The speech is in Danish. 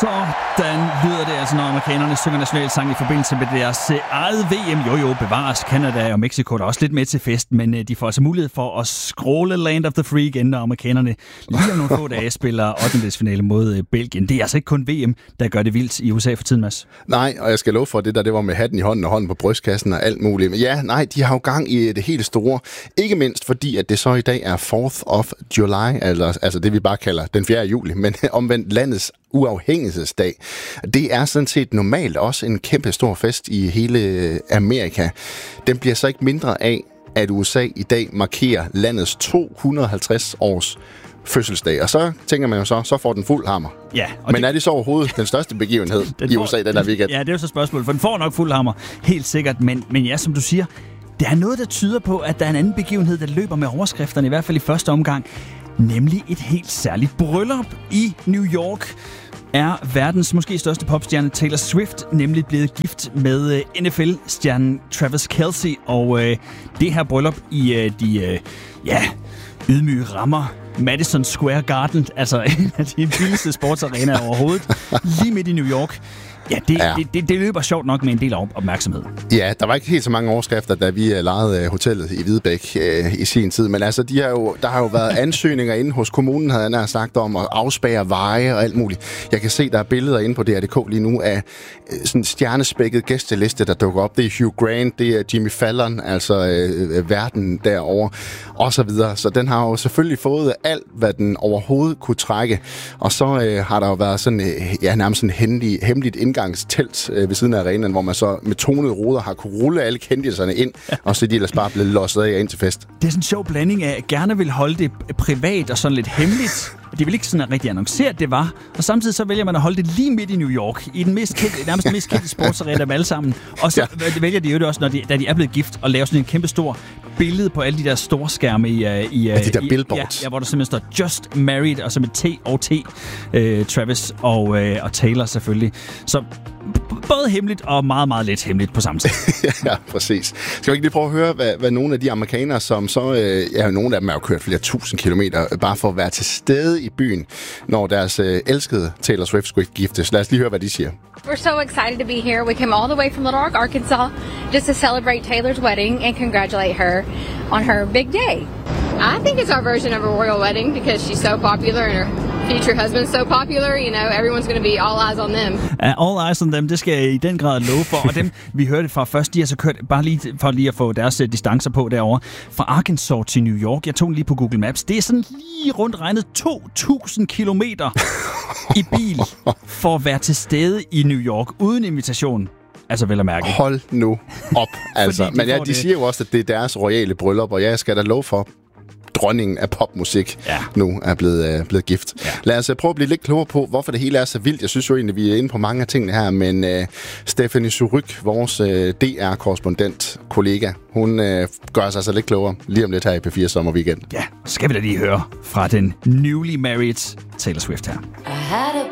Sådan lyder det altså, når amerikanerne synger nationalsang i forbindelse med deres eget VM. Jo, bevares Canada og Mexico der er også lidt med til fest, men de får altså mulighed for at scrolle Land of the Free igen, når amerikanerne lige om nogle få dage spiller 8. mod Belgien. Det er altså ikke kun VM, der gør det vildt i USA for tiden, Mads. Nej, og jeg skal love for, at det var med hatten i hånden og hånden på brystkassen og alt muligt. Men ja, nej, de har jo gang i det helt store. Ikke mindst fordi, at det så i dag er 4th of July, altså det vi bare kalder den 4. juli, men omvendt landets uafhængighedsdag. Det er sådan set normalt også en kæmpe stor fest i hele Amerika. Den bliver så ikke mindre af, at USA i dag markerer landets 250 års fødselsdag. Og så tænker man jo så får den fuld hammer. Ja, men er det så overhovedet den største begivenhed i USA den her weekend? Ja, det er jo så spørgsmålet, for den får nok fuld hammer, helt sikkert. Men ja, som du siger, der er noget, der tyder på, at der er en anden begivenhed, der løber med overskrifterne, i hvert fald i første omgang. Nemlig et helt særligt bryllup i New York. Er verdens måske største popstjerne Taylor Swift nemlig blevet gift med NFL-stjernen Travis Kelce. Og det her bryllup i de ydmyge rammer Madison Square Garden, altså en af de vildeste sportsarenaer overhovedet, lige midt i New York. Ja, det løber sjovt nok med en del opmærksomhed. Ja, der var ikke helt så mange overskrifter, da vi lejede hotellet i Hvidebæk i sin tid. Men altså, der har jo været ansøgninger inde hos kommunen, havde jeg sagt, om at afspærre veje og alt muligt. Jeg kan se, der er billeder inde på DR.dk lige nu af sådan en stjernespækket gæsteliste, der dukker op. Det er Hugh Grant, det er Jimmy Fallon, altså verden derovre, og så videre. Så den har jo selvfølgelig fået alt, hvad den overhovedet kunne trække. Og så har der jo været sådan, nærmest sådan hemmeligt indgangstelt ved siden af arenaen, hvor man så med tonede ruder har kunne rulle alle kendiserne ind, og så er de ellers bare blevet losset af ind til fest. Det er sådan en sjov blanding af, at gerne vil holde det privat og sådan lidt hemmeligt. De vil ikke sådan rigtig annoncere, at det var. Og samtidig så vælger man at holde det lige midt i New York, i den nærmest mest kendte sportsarena af alle sammen. Og så vælger de jo også, da de er blevet gift, at lave sådan en kæmpe stor billede på alle de der store skærme de der billboards. Ja, hvor der simpelthen står Just Married, og så med T og T, Travis og Taylor selvfølgelig. Så både hemmeligt og meget, meget lidt hemmeligt på samme tid. Ja, præcis. Skal vi ikke lige prøve at høre, hvad nogle af de amerikanere, som så... nogle af dem har jo kørt flere tusind kilometer, bare for at være til stede i byen, når deres elskede Taylor Swift skulle giftes. Lad os lige høre, hvad de siger. We're so excited to be here. We came all the way from Little Rock, Arkansas, just to celebrate Taylor's wedding and congratulate her on her big day. I think it's our version of a royal wedding because she's so popular and her future husband's so popular, everyone's going to be all eyes on them. All eyes on them, det skal jeg i den grad love for. Og dem, vi hørte fra først, de har så kørt, bare lige for lige at få deres distancer på derovre, fra Arkansas til New York. Jeg tog den lige på Google Maps. Det er sådan lige rundt regnet 2.000 kilometer i bil for at være til stede i New York uden invitation. Altså vel at mærke. Hold nu op, altså. Men ja, de siger jo også, at det er deres royale bryllup, og jeg skal da love for, dronningen af popmusik nu er blevet gift. Ja. Lad os prøve at blive lidt klogere på, hvorfor det hele er så vildt. Jeg synes jo egentlig, vi er inde på mange af tingene her, men Stephanie Suryk, vores DR-korrespondent kollega, hun gør sig altså lidt klogere lige om lidt her i P4 Sommerweekend. Ja, skal vi da lige høre fra den newly married Taylor Swift her. I had a